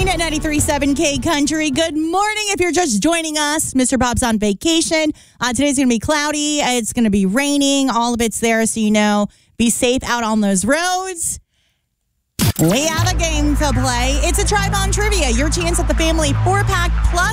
at 93.7 K Country. Good morning if you're just joining us. Mr. Bob's on vacation. Today's going to be cloudy. It's going to be raining. All of it's there, so you know. Be safe out on those roads. We have a game to play. It's a Tribe on Trivia. Your chance at the family 4-pack plus